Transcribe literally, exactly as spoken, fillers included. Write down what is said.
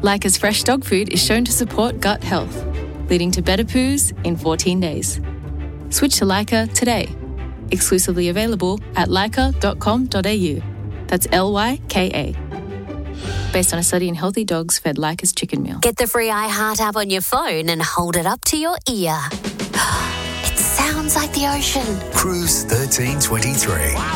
Lyca's fresh dog food is shown to support gut health, leading to better poos in fourteen days. Switch to Lyca today. Exclusively available at lyca dot com dot a u. That's L Y K A. Based on a study in healthy dogs fed Lyca's chicken meal. Get the free iHeart app on your phone and hold it up to your ear. It sounds like the ocean. Cruise thirteen twenty-three.